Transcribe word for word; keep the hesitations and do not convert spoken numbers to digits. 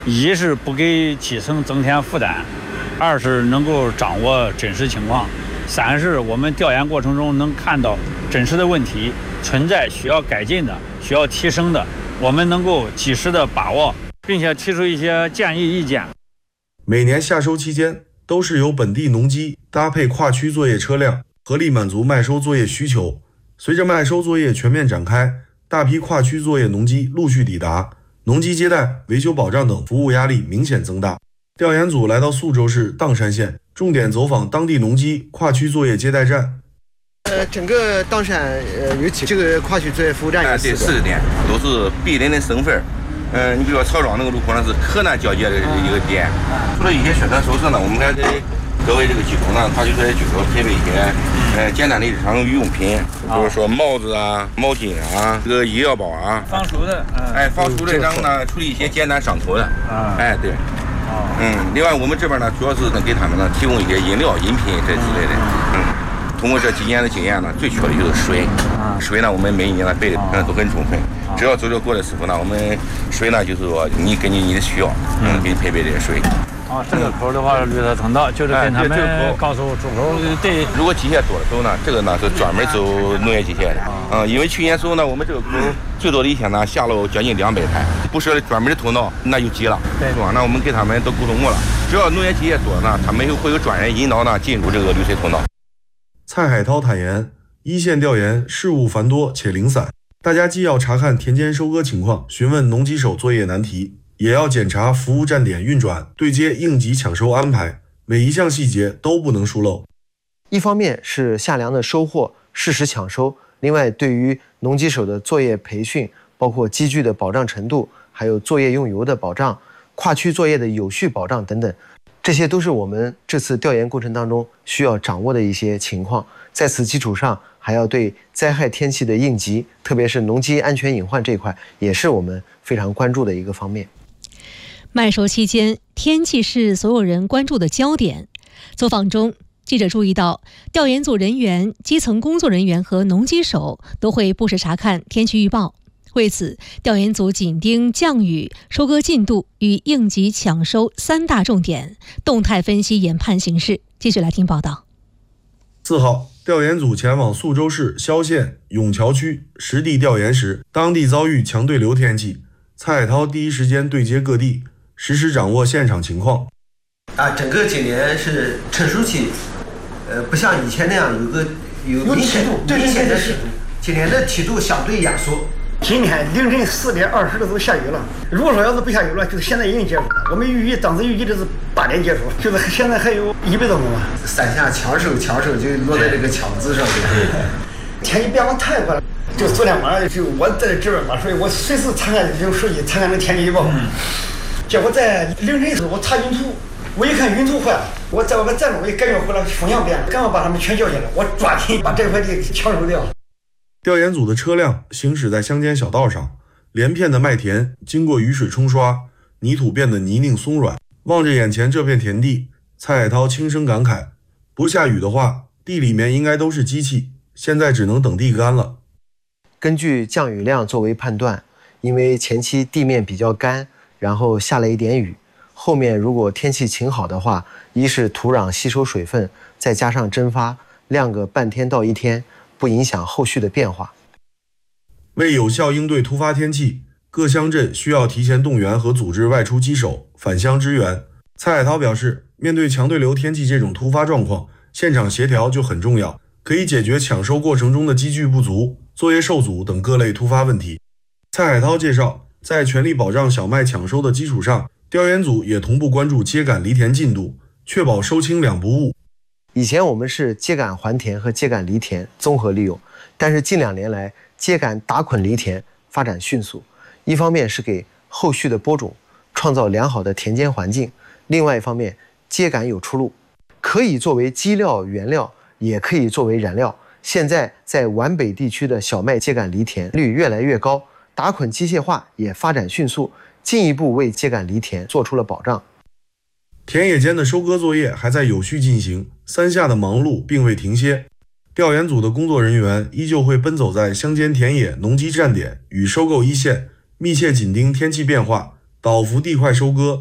一是不给基层增添负担，二是能够掌握真实情况，三是我们调研过程中能看到真实的问题存在需要改进的、需要提升的，我们能够及时的把握，并且提出一些建议意见。 每年夏收期间，都是由本地农机搭配跨区作业车辆，合力满足麦收作业需求。随着麦收作业全面展开，大批跨区作业农机陆续抵达，农机接待、维修保障等服务压力明显增大。调研组来到宿州市砀山县，重点走访当地农机跨区作业接待站。 呃，整个砀山呃有几个跨区作业服务站？ 哎，对，四个点都是毗邻的省份。嗯、呃，你比如说曹庄那个路口呢是河南交界的一个点。除了一些宣传手册呢，我们还给各位这个机构呢，跨区作业机构配备一些呃简单的日常用品，比如说帽子啊、毛巾啊、这个医药包啊， 防暑的， 嗯、哎，防暑的，然后呢处理一些简单伤口的，啊，哎，对。嗯，另外我们这边呢，主要是能给他们呢提供一些饮料、饮品这之类的。嗯，通过这几年的经验呢，最缺的就是水。水呢，我们每一年呢备的嗯都很充分。只要走这过的师傅呢，我们水呢就是说你根据你的需要，嗯，给你配备这些水。 啊，这个口的话，绿色通道就是跟他们告诉出口对。 如果机械多的时候呢，这个呢是专门走农业机械的。嗯，因为去年时候呢，我们这个口最多的一天呢下了将近两百台，不设专门的通道那就急了，对吧？那我们给他们都沟通过了，只要农业机械多呢，他们会有专人引导呢进入这个绿水通道。 蔡海涛坦言，一线调研事务繁多且零散，大家既要查看田间收割情况，询问农机手作业难题，也要检查服务站点运转、对接应急抢收安排，每一项细节都不能疏漏。 一方面是夏粮的收获适时抢收，另外对于农机手的作业培训，包括机具的保障程度，还有作业用油的保障、跨区作业的有序保障等等，这些都是我们这次调研过程当中需要掌握的一些情况。在此基础上，还要对灾害天气的应急，特别是农机安全隐患这一块，也是我们非常关注的一个方面。 麦收期间，天气是所有人关注的焦点。走访中，记者注意到，调研组人员、基层工作人员和农机手都会不时查看天气预报。为此，调研组紧盯降雨、收割进度与应急抢收三大重点，动态分析研判形势。继续来听报道。 四号，调研组前往宿州市萧县永桥区实地调研时，当地遭遇强对流天气，蔡海涛第一时间对接各地，实时掌握现场情况。 啊，整个今年是成熟期，呃，不像以前那样有个有明显明显的是，今年的梯度相对压缩。 今天凌晨四点二十的时候下雨了，如果说要是不下雨了，就是现在已经结束了。我们预计当时预计的是八点结束，就是现在还有一百多公吧。 三下抢手，抢手就落在这个抢字上面。 天气变化太快了，就昨天晚上就我在这边嘛，所以我随时查看用手机查看那天气预报。嗯、结果在凌晨时候我查云图，我一看云图坏了，我在外面站着，我一感觉回来风向变了，赶快把他们全叫进来，我抓紧把这块地抢收掉。 调研组的车辆行驶在乡间小道上，连片的麦田经过雨水冲刷，泥土变得泥泞松软。望着眼前这片田地，蔡海涛轻声感慨：不下雨的话，地里面应该都是机器，现在只能等地干了。 根据降雨量作为判断，因为前期地面比较干，然后下了一点雨，后面如果天气晴好的话，一是土壤吸收水分，再加上蒸发，晾个半天到一天，不影响后续的变化。 为有效应对突发天气，各乡镇需要提前动员和组织外出机手返乡支援。蔡海涛表示，面对强对流天气这种突发状况，现场协调就很重要，可以解决抢收过程中的机具不足、作业受阻等各类突发问题。蔡海涛介绍，在全力保障小麦抢收的基础上，调研组也同步关注秸秆犁田进度，确保收青两不误。 以前我们是秸秆还田和秸秆犁田综合利用，但是近两年来，秸秆打捆犁田发展迅速，一方面是给后续的播种创造良好的田间环境，另外一方面，秸秆有出路，可以作为基料原料，也可以作为燃料。现在在皖北地区的小麦秸秆犁田率越来越高，打捆机械化也发展迅速，进一步为秸秆犁田做出了保障。 田野间的收割作业还在有序进行，三下的忙碌并未停歇。调研组的工作人员依旧会奔走在乡间田野、农机站点与收购一线，密切紧盯天气变化， 倒伏地块收割，